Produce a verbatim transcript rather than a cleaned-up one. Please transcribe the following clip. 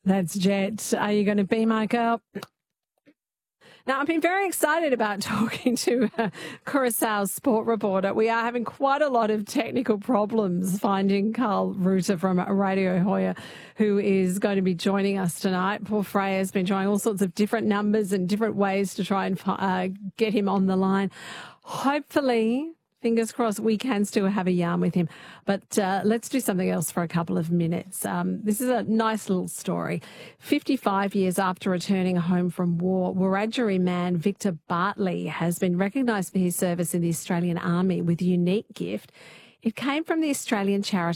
That's Jet. Are you going to be my girl? Now, I've been very excited about talking to uh, Curaçao's sport reporter. We are having quite a lot of technical problems finding Carl Rutter from Radio Hoya, who is going to be joining us tonight. Paul Freya has been trying all sorts of different numbers and different ways to try and uh, get him on the line. Hopefully, fingers crossed, we can still have a yarn with him. But uh, let's do something else for a couple of minutes. Um, this is a nice little story. fifty-five years after returning home from war, Wiradjuri man Victor Bartley has been recognised for his service in the Australian Army with a unique gift. It came from the Australian charity